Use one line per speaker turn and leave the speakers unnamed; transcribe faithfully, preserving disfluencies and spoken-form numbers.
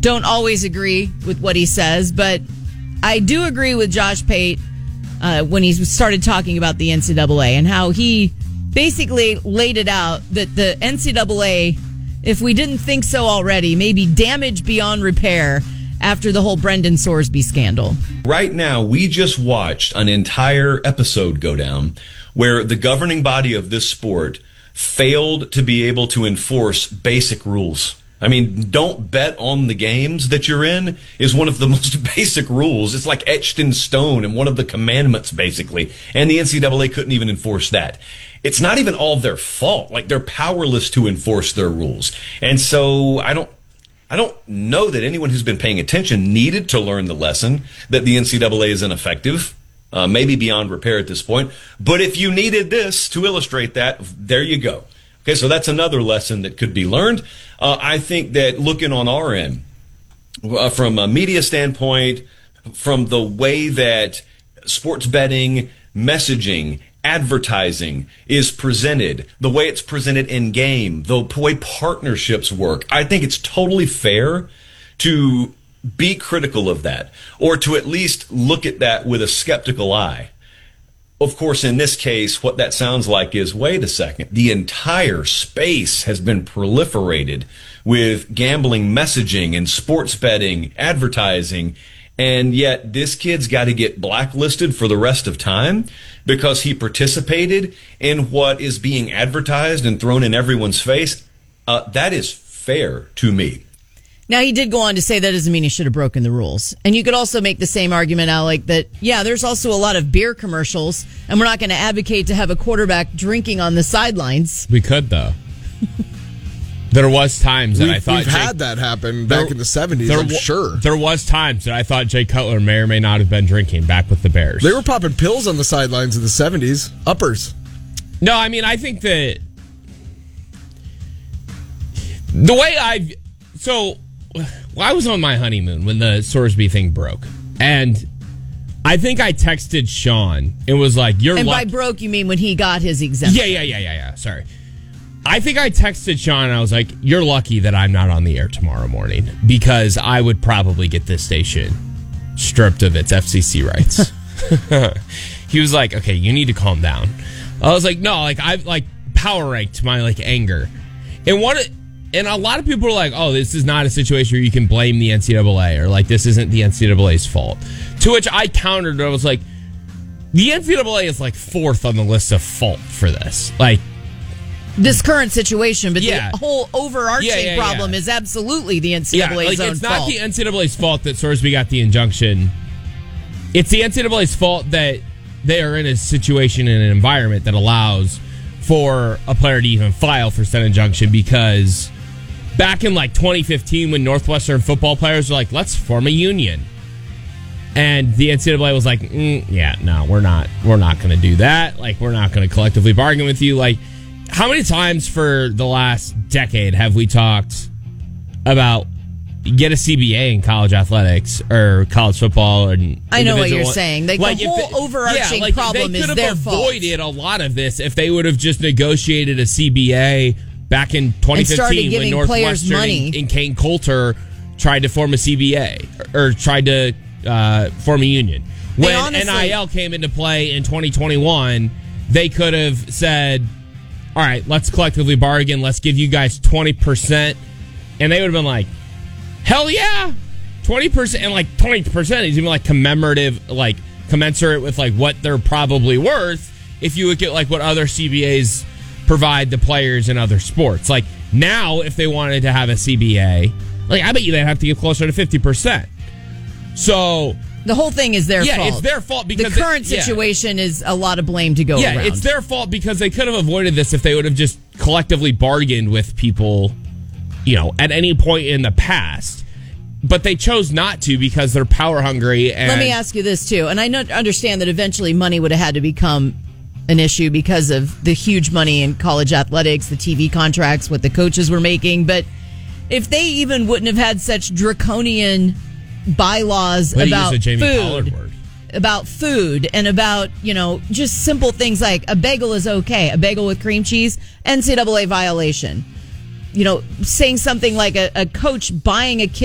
don't always agree with what he says, but I do agree with Josh Pate uh, when he started talking about the N C double A and how he basically laid it out that the N C double A, if we didn't think so already, may be damaged beyond repair after the whole Brendan Sorsby scandal.
Right now, we just watched an entire episode go down where the governing body of this sport failed to be able to enforce basic rules. I mean, don't bet on the games that you're in is one of the most basic rules. It's like etched in stone and one of the commandments, basically. And the N C double A couldn't even enforce that. It's not even all their fault. Like, they're powerless to enforce their rules. And so I don't I don't know that anyone who's been paying attention needed to learn the lesson that the N C double A is ineffective, uh, maybe beyond repair at this point. But if you needed this to illustrate that, there you go. Okay, so that's another lesson that could be learned. Uh, I think that looking on our end, uh, from a media standpoint, from the way that sports betting, messaging, advertising is presented, the way it's presented in game, the way partnerships work, I think it's totally fair to be critical of that, or to at least look at that with a skeptical eye. Of course, in this case, what that sounds like is, wait a second, the entire space has been proliferated with gambling messaging and sports betting, advertising, and yet this kid's got to get blacklisted for the rest of time because he participated in what is being advertised and thrown in everyone's face. Uh, that is fair to me.
Now, he did go on to say that doesn't mean he should have broken the rules. And you could also make the same argument, Alec, that, yeah, there's also a lot of beer commercials, and we're not going to advocate to have a quarterback drinking on the sidelines.
We could, though. There was times that
we've,
I thought...
We've Jay, had that happen back there, in the seventies,
there,
I'm sure.
There was times that I thought Jay Cutler may or may not have been drinking back with the Bears.
They were popping pills on the sidelines in the seventies. Uppers.
No, I mean, I think that... The way I've... So... Well, I was on my honeymoon when the Sorsby thing broke, and I think I texted Sean and was like, "You're
and
lucky."
By broke, you mean when he got his exemption?
Yeah, yeah, yeah, yeah, yeah. Sorry, I think I texted Sean and I was like, "You're lucky that I'm not on the air tomorrow morning because I would probably get this station stripped of its F C C rights." He was like, "Okay, you need to calm down." I was like, "No, like I've like power ranked my like anger," and what. And a lot of people are like, oh, this is not a situation where you can blame the N C double A, or like this isn't the N C double A's fault. To which I countered, I was like, the N C double A is like fourth on the list of fault for this. Like,
this current situation, but
yeah.
the whole overarching
yeah, yeah,
problem
yeah.
is absolutely the N C double A's
yeah, like,
own
it's
fault.
not the N C double A's fault that Sorsby got the injunction. It's the N C double A's fault that they are in a situation, in an environment that allows for a player to even file for said injunction, because back in like twenty fifteen, when Northwestern football players were like, let's form a union, and the N C double A was like, mm, yeah, no, we're not, we're not going to do that. Like, we're not going to collectively bargain with you. Like, how many times for the last decade have we talked about get a C B A in college athletics or college football? And
I know what you're saying. Like, like the whole
they,
overarching
yeah, like
problem is their fault.
They could have avoided a lot of this if they would have just negotiated a C B A back in twenty fifteen when Northwestern and, and Kane Coulter tried to form a C B A or, or tried to uh, form a union. When honestly, N I L came into play in twenty twenty-one, they could have said, all right, let's collectively bargain. Let's give you guys twenty percent. And they would have been like, hell yeah, twenty percent. And like twenty percent is even like commemorative, like commensurate with like what they're probably worth if you look at like what other C B As provide the players in other sports. Like now, if they wanted to have a C B A, like I bet you they'd have to get closer to fifty percent. So
the whole thing is their
yeah,
fault.
Yeah, it's their fault because
the current
they, yeah.
situation is a lot of blame to go
yeah,
around.
Yeah, it's their fault because they could have avoided this if they would have just collectively bargained with people, you know, at any point in the past. But they chose not to because they're power hungry. And
let me ask you this too, and I understand that eventually money would have had to become an issue because of the huge money in college athletics, the T V contracts, what the coaches were making. But if they even wouldn't have had such draconian bylaws
Let
about food,
word.
about food and about, you know, just simple things like a bagel is okay, a bagel with cream cheese, N C double A violation. You know, saying something like a, a coach buying a kid